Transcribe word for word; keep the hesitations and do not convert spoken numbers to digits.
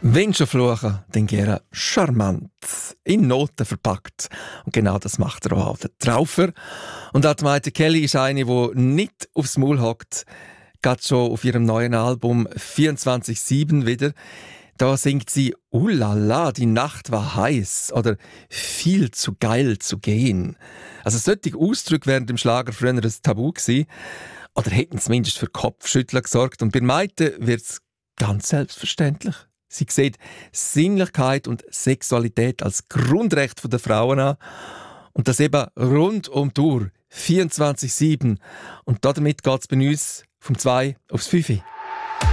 Wenn schon fluchen, dann gerne charmant, in Noten verpackt. Und genau das macht er auch, der Traufer. Und auch die Maite Kelly ist eine, die nicht aufs Maul hockt, geht schon auf ihrem neuen Album vierundzwanzig sieben wieder. Da singt sie «Ulala, die Nacht war heiß» oder «viel zu geil zu gehen». Also solche Ausdrücke wären im Schlager früher ein Tabu gewesen. Oder hätten zumindest für Kopfschütteln gesorgt. Und bei Maite wird es ganz selbstverständlich. Sie sieht Sinnlichkeit und Sexualität als Grundrecht der Frauen an. Und das eben rund um die Uhr, vierundzwanzig sieben. Und damit geht es bei uns vom zwei aufs fünf.